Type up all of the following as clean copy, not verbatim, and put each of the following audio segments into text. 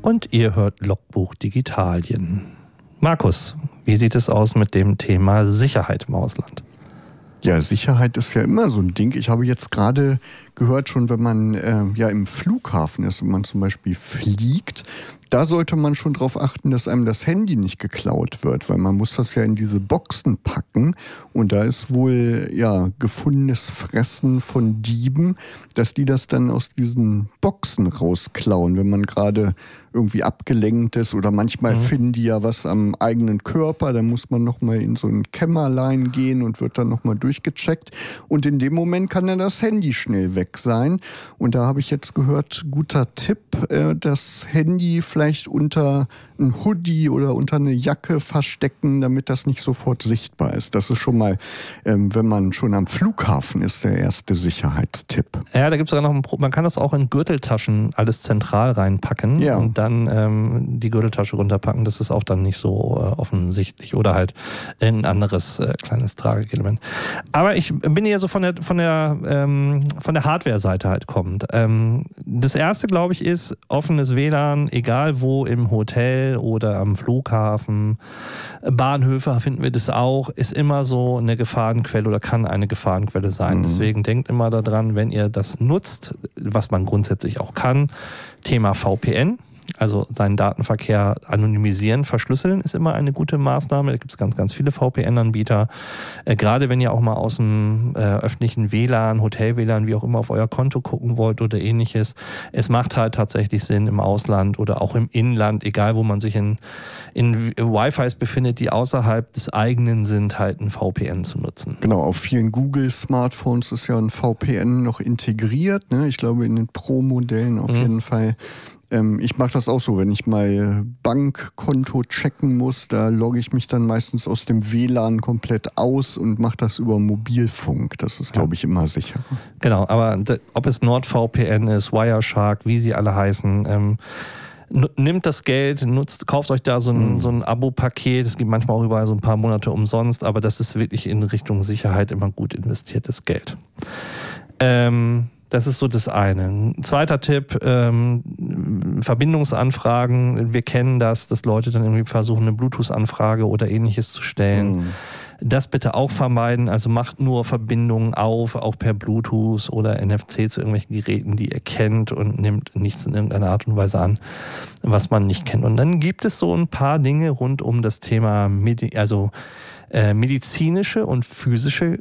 und ihr hört Logbuch Digitalien. Markus, wie sieht es aus mit dem Thema Sicherheit im Ausland? Ja, Sicherheit ist ja immer so ein Ding. Ich habe jetzt gerade gehört, schon wenn man im Flughafen ist, wenn man zum Beispiel fliegt, da sollte man schon darauf achten, dass einem das Handy nicht geklaut wird, weil man muss das ja in diese Boxen packen und da ist wohl gefundenes Fressen von Dieben, dass die das dann aus diesen Boxen rausklauen, wenn man gerade irgendwie abgelenkt ist oder manchmal finden die ja was am eigenen Körper, dann muss man nochmal in so ein Kämmerlein gehen und wird dann nochmal durchgecheckt und in dem Moment kann dann das Handy schnell weg sein und da habe ich jetzt gehört, guter Tipp, das Handy vielleicht unter ein Hoodie oder unter eine Jacke verstecken, damit das nicht sofort sichtbar ist. Das ist schon mal, wenn man schon am Flughafen ist, der erste Sicherheitstipp. Ja, da gibt es sogar noch man kann das auch in Gürteltaschen alles zentral reinpacken und dann die Gürteltasche runterpacken. Das ist auch dann nicht so offensichtlich oder halt ein anderes kleines Trageelement. Aber ich bin eher so von der Hardware-Seite halt kommend. Das erste, glaube ich, ist offenes WLAN, egal wo, im Hotel oder am Flughafen. Bahnhöfe finden wir das auch, ist immer so eine Gefahrenquelle oder kann eine Gefahrenquelle sein. Deswegen denkt immer daran, wenn ihr das nutzt, was man grundsätzlich auch kann, Thema VPN. Also seinen Datenverkehr anonymisieren, verschlüsseln ist immer eine gute Maßnahme. Da gibt es ganz, ganz viele VPN-Anbieter. Gerade wenn ihr auch mal aus dem öffentlichen WLAN, Hotel-WLAN, wie auch immer, auf euer Konto gucken wollt oder ähnliches. Es macht halt tatsächlich Sinn, im Ausland oder auch im Inland, egal wo man sich in Wi-Fis befindet, die außerhalb des eigenen sind, halt ein VPN zu nutzen. Genau, auf vielen Google-Smartphones ist ja ein VPN noch integriert. Ne? Ich glaube, in den Pro-Modellen auf jeden Fall. Ich mache das auch so, wenn ich mal Bankkonto checken muss, da logge ich mich dann meistens aus dem WLAN komplett aus und mache das über Mobilfunk. Das ist, glaube ich, immer sicher. Genau, aber ob es NordVPN ist, Wireshark, wie sie alle heißen, nimmt das Geld, kauft euch da so ein Abo-Paket. Es gibt manchmal auch überall so ein paar Monate umsonst, aber das ist wirklich in Richtung Sicherheit immer gut investiertes Geld. Das ist so das eine. Ein zweiter Tipp, Verbindungsanfragen. Wir kennen das, dass Leute dann irgendwie versuchen, eine Bluetooth-Anfrage oder ähnliches zu stellen. Das bitte auch vermeiden. Also macht nur Verbindungen auf, auch per Bluetooth oder NFC zu irgendwelchen Geräten, die ihr kennt und nehmt nichts in irgendeiner Art und Weise an, was man nicht kennt. Und dann gibt es so ein paar Dinge rund um das Thema medizinische und physische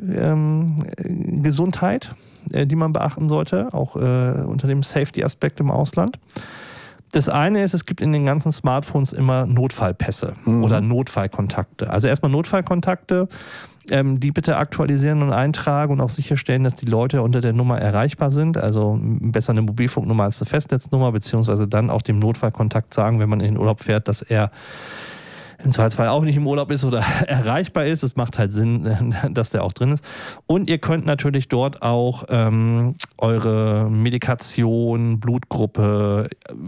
Gesundheit, die man beachten sollte, auch unter dem Safety-Aspekt im Ausland. Das eine ist, es gibt in den ganzen Smartphones immer Notfallpässe oder Notfallkontakte. Also erstmal Notfallkontakte, die bitte aktualisieren und eintragen und auch sicherstellen, dass die Leute unter der Nummer erreichbar sind. Also besser eine Mobilfunknummer als eine Festnetznummer, beziehungsweise dann auch dem Notfallkontakt sagen, wenn man in den Urlaub fährt, dass er im Zweifelsfall auch nicht im Urlaub ist oder erreichbar ist. Es macht halt Sinn, dass der auch drin ist. Und ihr könnt natürlich dort auch eure Medikation, Blutgruppe,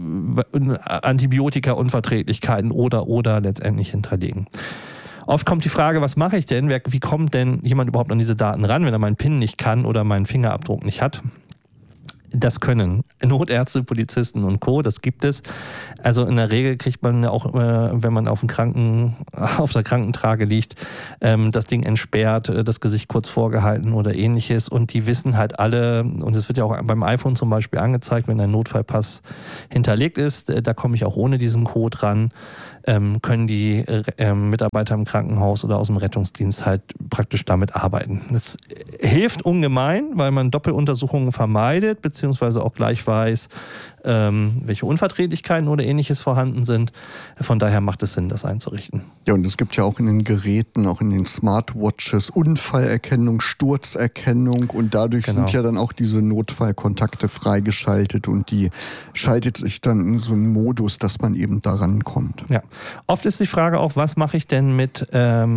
Antibiotikaunverträglichkeiten oder letztendlich hinterlegen. Oft kommt die Frage, was mache ich denn? Wie kommt denn jemand überhaupt an diese Daten ran, wenn er meinen PIN nicht kann oder meinen Fingerabdruck nicht hat? Das können Notärzte, Polizisten und Co., das gibt es. Also in der Regel kriegt man ja auch, wenn man auf der Krankentrage liegt, das Ding entsperrt, das Gesicht kurz vorgehalten oder ähnliches. Und die wissen halt alle, und es wird ja auch beim iPhone zum Beispiel angezeigt, wenn ein Notfallpass hinterlegt ist, da komme ich auch ohne diesen Code ran, können die Mitarbeiter im Krankenhaus oder aus dem Rettungsdienst halt praktisch damit arbeiten. Das hilft ungemein, weil man Doppeluntersuchungen vermeidet, beziehungsweise auch gleich weiß, welche Unverträglichkeiten oder ähnliches vorhanden sind. Von daher macht es Sinn, das einzurichten. Ja, und es gibt ja auch in den Geräten, auch in den Smartwatches Unfallerkennung, Sturzerkennung und dadurch sind ja dann auch diese Notfallkontakte freigeschaltet und die schaltet sich dann in so einen Modus, dass man eben da rankommt. Ja, oft ist die Frage auch, was mache ich denn mit,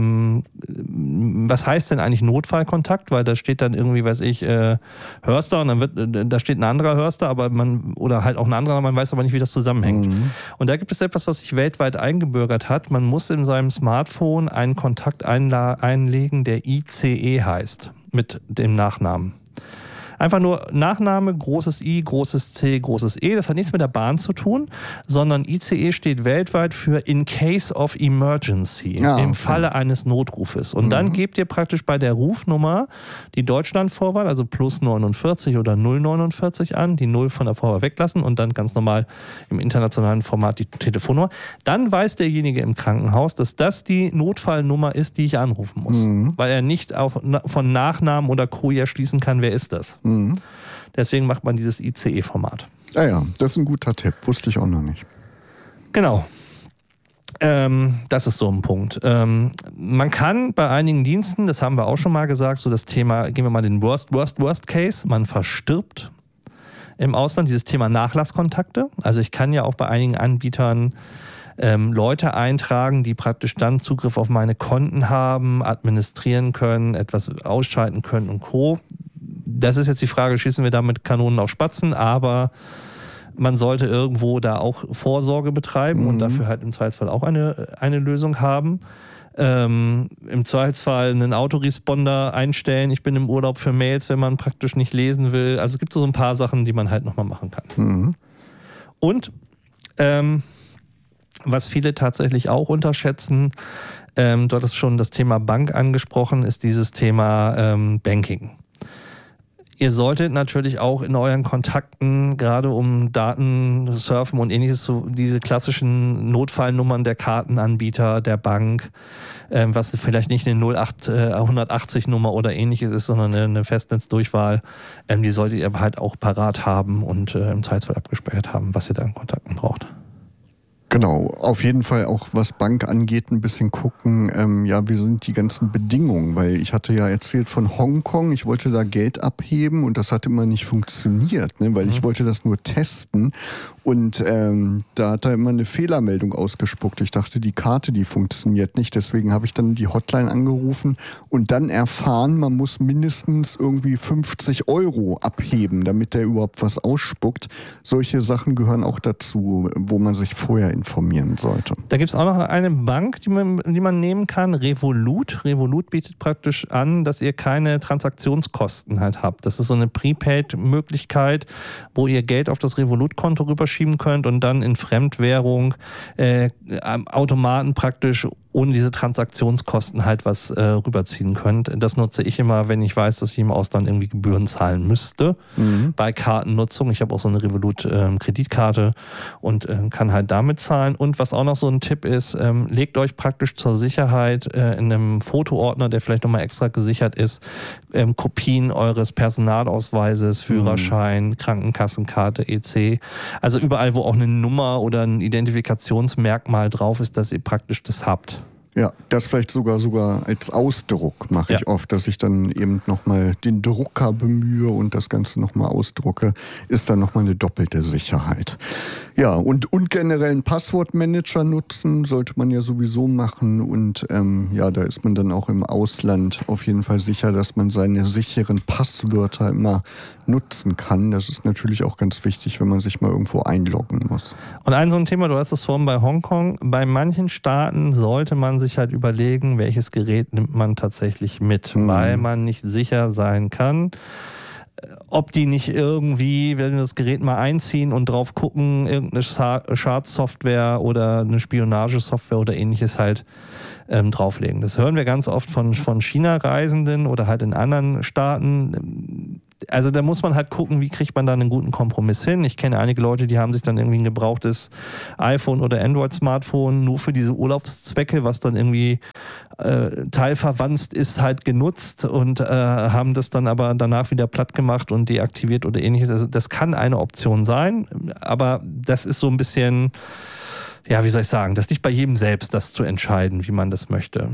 was heißt denn eigentlich Notfallkontakt? Weil da steht dann irgendwie, Hörster und dann da steht ein anderer Hörster, aber oder halt auch ein anderer, man weiß aber nicht, wie das zusammenhängt. Und da gibt es etwas, was sich weltweit eingebürgert hat. Man muss in seinem Smartphone einen Kontakt einlegen, der ICE heißt, mit dem Nachnamen. Einfach nur Nachname, großes I, großes C, großes E. Das hat nichts mit der Bahn zu tun, sondern ICE steht weltweit für In Case of Emergency, im Falle eines Notrufes. Und dann gebt ihr praktisch bei der Rufnummer die Deutschlandvorwahl, also plus 49 oder 049 an, die 0 von der Vorwahl weglassen und dann ganz normal im internationalen Format die Telefonnummer. Dann weiß derjenige im Krankenhaus, dass das die Notfallnummer ist, die ich anrufen muss. Weil er nicht von Nachnamen oder Crew schließen kann, wer ist das. Deswegen macht man dieses ICE-Format. Ja, das ist ein guter Tipp. Wusste ich auch noch nicht. Genau. Das ist so ein Punkt. Man kann bei einigen Diensten, das haben wir auch schon mal gesagt, so das Thema, gehen wir mal den Worst Case, man verstirbt im Ausland, dieses Thema Nachlasskontakte. Also ich kann ja auch bei einigen Anbietern Leute eintragen, die praktisch dann Zugriff auf meine Konten haben, administrieren können, etwas ausschalten können und Co. Das ist jetzt die Frage, schießen wir damit Kanonen auf Spatzen, aber man sollte irgendwo da auch Vorsorge betreiben und dafür halt im Zweifelsfall auch eine Lösung haben. Im Zweifelsfall einen Autoresponder einstellen. Ich bin im Urlaub für Mails, wenn man praktisch nicht lesen will. Also es gibt so ein paar Sachen, die man halt nochmal machen kann. Und was viele tatsächlich auch unterschätzen, du hattest schon das Thema Bank angesprochen, ist dieses Thema Banking. Ihr solltet natürlich auch in euren Kontakten, gerade um Daten surfen und ähnliches, so diese klassischen Notfallnummern der Kartenanbieter, der Bank, was vielleicht nicht eine 180-Nummer oder ähnliches ist, sondern eine Festnetzdurchwahl, die solltet ihr halt auch parat haben und im Zweifelsfall abgespeichert haben, was ihr da in Kontakten braucht. Genau, auf jeden Fall auch was Bank angeht, ein bisschen gucken, wie sind die ganzen Bedingungen, weil ich hatte ja erzählt von Hongkong, ich wollte da Geld abheben und das hat immer nicht funktioniert, ne, weil ich wollte das nur testen und da hat er immer eine Fehlermeldung ausgespuckt. Ich dachte, die Karte, die funktioniert nicht, deswegen habe ich dann die Hotline angerufen und dann erfahren, man muss mindestens irgendwie 50 € abheben, damit der überhaupt was ausspuckt. Solche Sachen gehören auch dazu, wo man sich vorher informieren sollte. Da gibt es auch noch eine Bank, die man nehmen kann, Revolut. Revolut bietet praktisch an, dass ihr keine Transaktionskosten halt habt. Das ist so eine Prepaid-Möglichkeit, wo ihr Geld auf das Revolut-Konto rüberschieben könnt und dann in Fremdwährung am Automaten praktisch ohne diese Transaktionskosten halt was rüberziehen könnt. Das nutze ich immer, wenn ich weiß, dass ich im Ausland irgendwie Gebühren zahlen müsste bei Kartennutzung. Ich habe auch so eine Revolut-Kreditkarte und kann halt damit zahlen. Und was auch noch so ein Tipp ist, legt euch praktisch zur Sicherheit in einem Fotoordner, der vielleicht nochmal extra gesichert ist, Kopien eures Personalausweises, Führerschein, Krankenkassenkarte, EC. Also überall, wo auch eine Nummer oder ein Identifikationsmerkmal drauf ist, dass ihr praktisch das habt. Ja, das vielleicht sogar als Ausdruck mache ich oft, dass ich dann eben nochmal den Drucker bemühe und das Ganze nochmal ausdrucke, ist dann nochmal eine doppelte Sicherheit. Ja, und generell einen Passwortmanager nutzen sollte man ja sowieso machen und da ist man dann auch im Ausland auf jeden Fall sicher, dass man seine sicheren Passwörter immer nutzen kann. Das ist natürlich auch ganz wichtig, wenn man sich mal irgendwo einloggen muss. Und so ein Thema, du hast es vorhin bei Hongkong, bei manchen Staaten sollte man sich halt überlegen, welches Gerät nimmt man tatsächlich mit, weil man nicht sicher sein kann, ob die nicht irgendwie, wenn wir das Gerät mal einziehen und drauf gucken, irgendeine Schadsoftware oder eine Spionagesoftware oder ähnliches halt drauflegen. Das hören wir ganz oft von China-Reisenden oder halt in anderen Staaten. Also da muss man halt gucken, wie kriegt man da einen guten Kompromiss hin. Ich kenne einige Leute, die haben sich dann irgendwie ein gebrauchtes iPhone oder Android-Smartphone nur für diese Urlaubszwecke, was dann irgendwie teilverwandt ist, halt genutzt und haben das dann aber danach wieder platt gemacht und deaktiviert oder ähnliches. Also das kann eine Option sein, aber das ist so ein bisschen... Ja, wie soll ich sagen, das liegt bei jedem selbst, das zu entscheiden, wie man das möchte.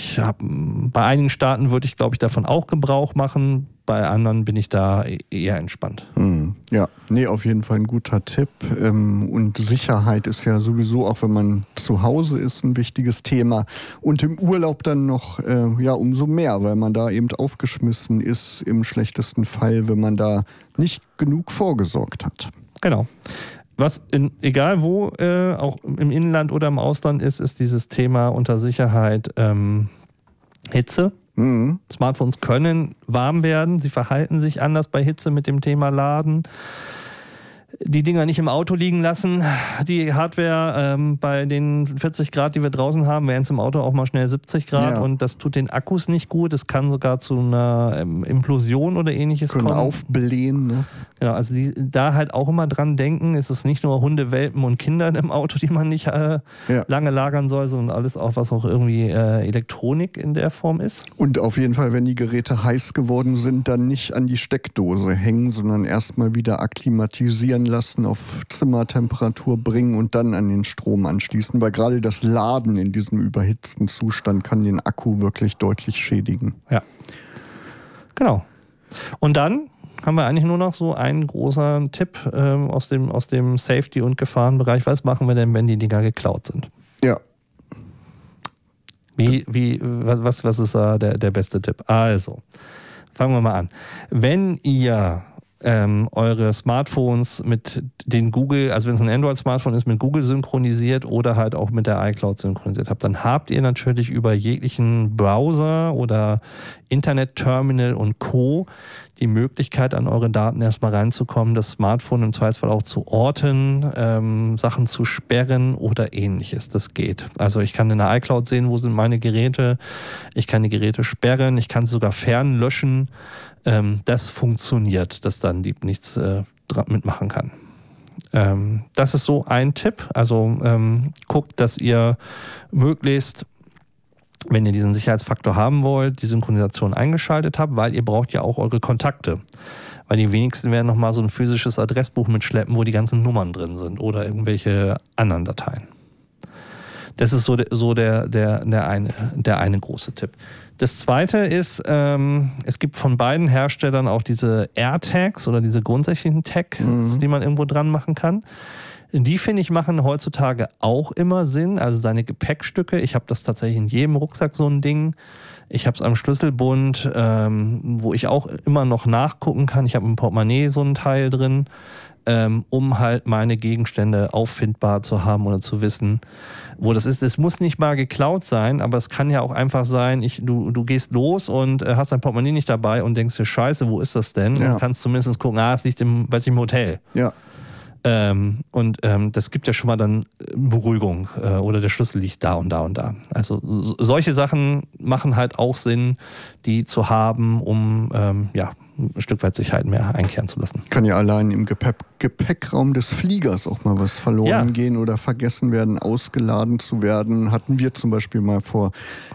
Bei einigen Staaten würde ich, glaube ich, davon auch Gebrauch machen. Bei anderen bin ich da eher entspannt. Ja, auf jeden Fall ein guter Tipp. Und Sicherheit ist ja sowieso, auch wenn man zu Hause ist, ein wichtiges Thema. Und im Urlaub dann noch, umso mehr, weil man da eben aufgeschmissen ist, im schlechtesten Fall, wenn man da nicht genug vorgesorgt hat. Genau. Was egal wo, auch im Inland oder im Ausland ist dieses Thema unter Sicherheit Hitze. Smartphones können warm werden, sie verhalten sich anders bei Hitze mit dem Thema Laden. Die Dinger nicht im Auto liegen lassen. Die Hardware bei den 40 Grad, die wir draußen haben, wären es im Auto auch mal schnell 70 Grad und das tut den Akkus nicht gut. Es kann sogar zu einer Implosion oder ähnliches kommen. Aufblähen. Ne? Ja, also da halt auch immer dran denken, es ist nicht nur Hunde, Welpen und Kinder im Auto, die man nicht lange lagern soll, sondern alles auch, was auch irgendwie Elektronik in der Form ist. Und auf jeden Fall, wenn die Geräte heiß geworden sind, dann nicht an die Steckdose hängen, sondern erstmal wieder akklimatisieren lassen, auf Zimmertemperatur bringen und dann an den Strom anschließen, weil gerade das Laden in diesem überhitzten Zustand kann den Akku wirklich deutlich schädigen. Ja, genau. Und dann haben wir eigentlich nur noch so einen großen Tipp aus dem Safety- und Gefahrenbereich. Was machen wir denn, wenn die Dinger geklaut sind? Ja. Was ist da der beste Tipp? Also, fangen wir mal an. Wenn ihr eure Smartphones mit den Google, also wenn es ein Android-Smartphone ist, mit Google synchronisiert oder halt auch mit der iCloud synchronisiert habt, dann habt ihr natürlich über jeglichen Browser oder Internet-Terminal und Co. die Möglichkeit, an eure Daten erstmal reinzukommen, das Smartphone im Zweifelsfall auch zu orten, Sachen zu sperren oder ähnliches. Das geht. Also ich kann in der iCloud sehen, wo sind meine Geräte. Ich kann die Geräte sperren. Ich kann sie sogar fernlöschen. Das funktioniert, dass dann Dieb nichts mitmachen kann. Das ist so ein Tipp. Also guckt, dass ihr möglichst, wenn ihr diesen Sicherheitsfaktor haben wollt, die Synchronisation eingeschaltet habt, weil ihr braucht ja auch eure Kontakte. Weil die wenigsten werden nochmal so ein physisches Adressbuch mitschleppen, wo die ganzen Nummern drin sind oder irgendwelche anderen Dateien. Das ist so der eine große Tipp. Das zweite ist, es gibt von beiden Herstellern auch diese AirTags oder diese grundsätzlichen Tags, die man irgendwo dran machen kann. Die, finde ich, machen heutzutage auch immer Sinn. Also seine Gepäckstücke. Ich habe das tatsächlich in jedem Rucksack, so ein Ding. Ich habe es am Schlüsselbund, wo ich auch immer noch nachgucken kann. Ich habe im Portemonnaie so einen Teil drin, um halt meine Gegenstände auffindbar zu haben oder zu wissen, wo das ist. Es muss nicht mal geklaut sein, aber es kann ja auch einfach sein, du gehst los und hast dein Portemonnaie nicht dabei und denkst dir, scheiße, wo ist das denn? Ja. Und kannst zumindest gucken, es liegt im Hotel. Ja. Das gibt ja schon mal dann Beruhigung oder der Schlüssel liegt da und da und da. Also solche Sachen machen halt auch Sinn, die zu haben, um ein Stück weit Sicherheit mehr einkehren zu lassen. Kann ja allein im Gepäckraum des Fliegers auch mal was verloren gehen oder vergessen werden, ausgeladen zu werden. Hatten wir zum Beispiel mal vor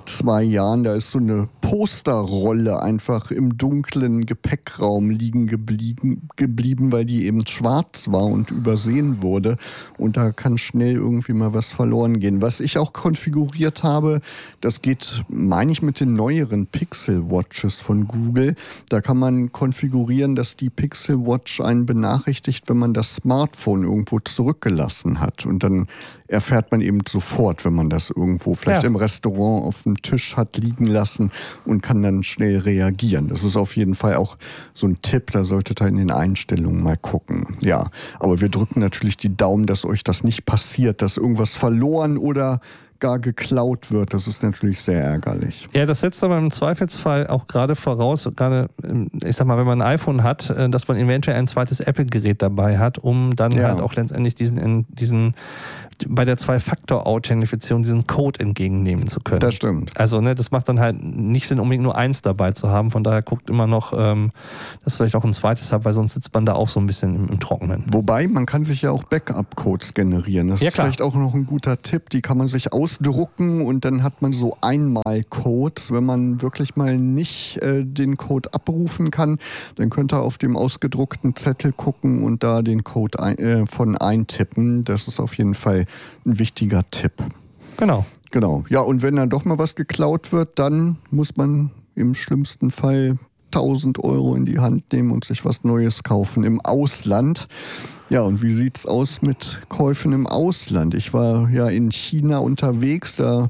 2 Jahren, da ist so eine Posterrolle einfach im dunklen Gepäckraum liegen geblieben, weil die eben schwarz war und übersehen wurde. Und da kann schnell irgendwie mal was verloren gehen. Was ich auch konfiguriert habe, das geht, meine ich, mit den neueren Pixel Watches von Google. Da kann man konfigurieren, dass die Pixel Watch einen benachrichtigt, wenn man das Smartphone irgendwo zurückgelassen hat. Und dann erfährt man eben sofort, wenn man das irgendwo vielleicht im Restaurant auf dem Tisch hat liegen lassen und kann dann schnell reagieren. Das ist auf jeden Fall auch so ein Tipp, da solltet ihr in den Einstellungen mal gucken. Ja, aber wir drücken natürlich die Daumen, dass euch das nicht passiert, dass irgendwas verloren oder gar geklaut wird. Das ist natürlich sehr ärgerlich. Ja, das setzt aber im Zweifelsfall auch gerade voraus, gerade, ich sag mal, wenn man ein iPhone hat, dass man eventuell ein zweites Apple-Gerät dabei hat, um dann halt auch letztendlich diesen bei der 2-Faktor-Authentifizierung diesen Code entgegennehmen zu können. Das stimmt. Also das macht dann halt nicht Sinn, unbedingt nur eins dabei zu haben. Von daher guckt immer noch, dass vielleicht auch ein zweites habt, weil sonst sitzt man da auch so ein bisschen im Trockenen. Wobei, man kann sich ja auch Backup-Codes generieren. Das ist vielleicht auch noch ein guter Tipp. Die kann man sich ausdrucken und dann hat man so Einmal-Codes. Wenn man wirklich mal nicht den Code abrufen kann, dann könnt ihr auf dem ausgedruckten Zettel gucken und da den Code von eintippen. Das ist auf jeden Fall ein wichtiger Tipp. Genau. Ja, und wenn dann doch mal was geklaut wird, dann muss man im schlimmsten Fall 1.000 € in die Hand nehmen und sich was Neues kaufen im Ausland. Ja, und wie sieht's aus mit Käufen im Ausland? Ich war ja in China unterwegs, da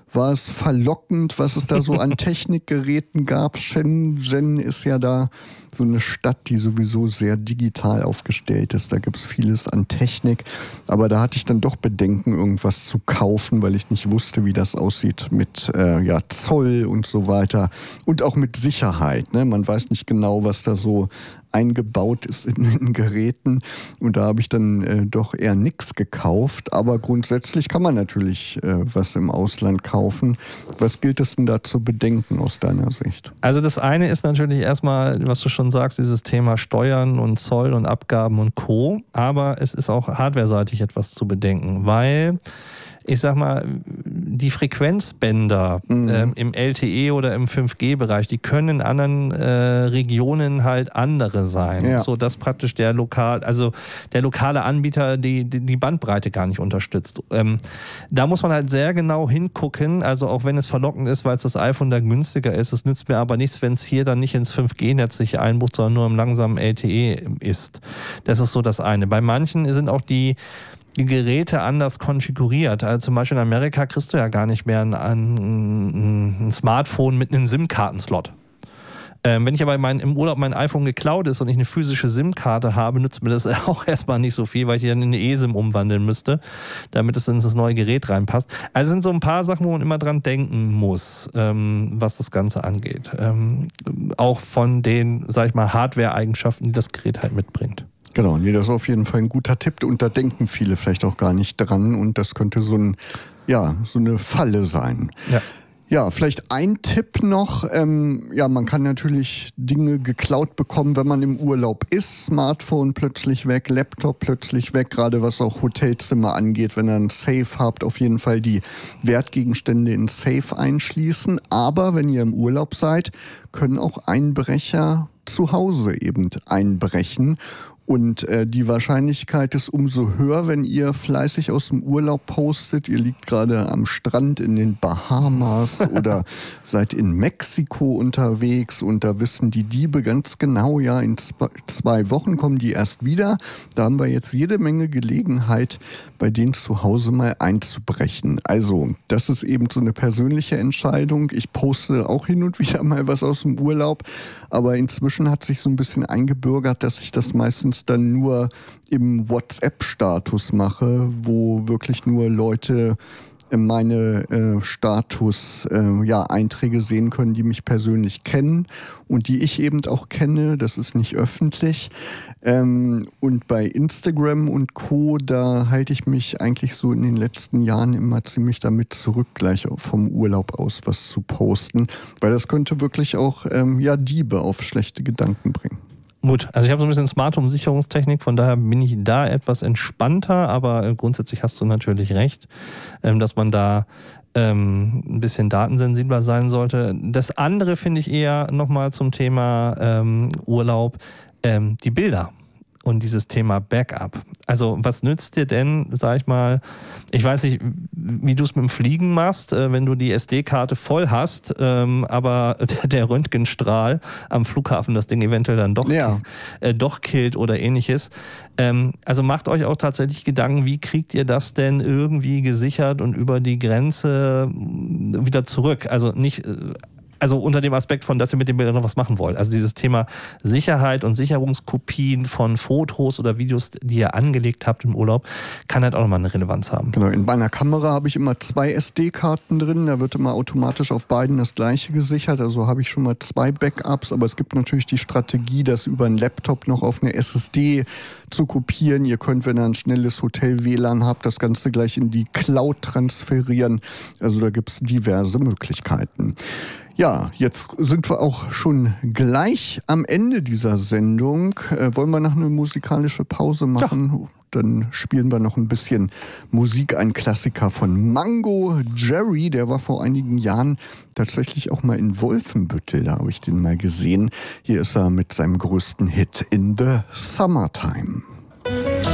war es verlockend, was es da so an Technikgeräten gab. Shenzhen ist ja da so eine Stadt, die sowieso sehr digital aufgestellt ist. Da gibt es vieles an Technik. Aber da hatte ich dann doch Bedenken, irgendwas zu kaufen, weil ich nicht wusste, wie das aussieht mit Zoll und so weiter. Und auch mit Sicherheit. Ne? Man weiß nicht genau, was da so eingebaut ist in den Geräten. Und da habe ich dann doch eher nichts gekauft. Aber grundsätzlich kann man natürlich was im Ausland kaufen. Was gilt es denn da zu bedenken aus deiner Sicht? Also das eine ist natürlich erstmal, was du schon sagst, dieses Thema Steuern und Zoll und Abgaben und Co. Aber es ist auch hardwareseitig etwas zu bedenken, weil ich sag mal, die Frequenzbänder im LTE oder im 5G-Bereich, die können in anderen Regionen halt andere sein, sodass praktisch der lokale Anbieter die Bandbreite gar nicht unterstützt. Da muss man halt sehr genau hingucken, also auch wenn es verlockend ist, weil es das iPhone da günstiger ist, es nützt mir aber nichts, wenn es hier dann nicht ins 5G-Netz sich einbucht, sondern nur im langsamen LTE ist. Das ist so das eine. Bei manchen sind auch die Geräte anders konfiguriert. Also zum Beispiel in Amerika kriegst du ja gar nicht mehr ein Smartphone mit einem SIM-Kartenslot. Wenn ich aber im Urlaub mein iPhone geklaut ist und ich eine physische SIM-Karte habe, nützt mir das auch erstmal nicht so viel, weil ich die dann in eine eSIM umwandeln müsste, damit es in das neue Gerät reinpasst. Also sind so ein paar Sachen, wo man immer dran denken muss, was das Ganze angeht. Auch von den, sag ich mal, Hardware-Eigenschaften, die das Gerät halt mitbringt. Genau, nee, das ist auf jeden Fall ein guter Tipp und da denken viele vielleicht auch gar nicht dran und das könnte so eine Falle sein. Ja. Ja, vielleicht ein Tipp noch. Man kann natürlich Dinge geklaut bekommen, wenn man im Urlaub ist. Smartphone plötzlich weg, Laptop plötzlich weg, gerade was auch Hotelzimmer angeht. Wenn ihr ein Safe habt, auf jeden Fall die Wertgegenstände in Safe einschließen. Aber wenn ihr im Urlaub seid, können auch Einbrecher zu Hause eben einbrechen. Und die Wahrscheinlichkeit ist umso höher, wenn ihr fleißig aus dem Urlaub postet. Ihr liegt gerade am Strand in den Bahamas oder seid in Mexiko unterwegs und da wissen die Diebe ganz genau, ja, in 2 Wochen kommen die erst wieder. Da haben wir jetzt jede Menge Gelegenheit, bei denen zu Hause mal einzubrechen. Also, das ist eben so eine persönliche Entscheidung. Ich poste auch hin und wieder mal was aus dem Urlaub, aber inzwischen hat sich so ein bisschen eingebürgert, dass ich das meistens dann nur im WhatsApp-Status mache, wo wirklich nur Leute meine Status-Einträge sehen können, die mich persönlich kennen und die ich eben auch kenne. Das ist nicht öffentlich. Und bei Instagram und Co., da halte ich mich eigentlich so in den letzten Jahren immer ziemlich damit zurück, gleich vom Urlaub aus was zu posten, weil das könnte wirklich auch Diebe auf schlechte Gedanken bringen. Gut, also ich habe so ein bisschen Smart Home Sicherungstechnik, von daher bin ich da etwas entspannter, aber grundsätzlich hast du natürlich recht, dass man da ein bisschen datensensibler sein sollte. Das andere finde ich eher nochmal zum Thema Urlaub, die Bilder und dieses Thema Backup. Also was nützt dir denn, sag ich mal, ich weiß nicht, wie du es mit dem Fliegen machst, wenn du die SD-Karte voll hast, aber der Röntgenstrahl am Flughafen das Ding eventuell dann doch killt oder ähnliches. Also macht euch auch tatsächlich Gedanken, wie kriegt ihr das denn irgendwie gesichert und über die Grenze wieder zurück? Also unter dem Aspekt von, dass ihr mit den Bildern noch was machen wollt. Also dieses Thema Sicherheit und Sicherungskopien von Fotos oder Videos, die ihr angelegt habt im Urlaub, kann halt auch nochmal eine Relevanz haben. Genau, in meiner Kamera habe ich immer 2 SD-Karten drin. Da wird immer automatisch auf beiden das gleiche gesichert. Also habe ich schon mal 2 Backups. Aber es gibt natürlich die Strategie, das über einen Laptop noch auf eine SSD zu kopieren. Ihr könnt, wenn ihr ein schnelles Hotel-WLAN habt, das Ganze gleich in die Cloud transferieren. Also da gibt es diverse Möglichkeiten. Ja, jetzt sind wir auch schon gleich am Ende dieser Sendung. Wollen wir noch eine musikalische Pause machen? Ja. Dann spielen wir noch ein bisschen Musik, ein Klassiker von Mango Jerry. Der war vor einigen Jahren tatsächlich auch mal in Wolfenbüttel. Da habe ich den mal gesehen. Hier ist er mit seinem größten Hit In the Summertime.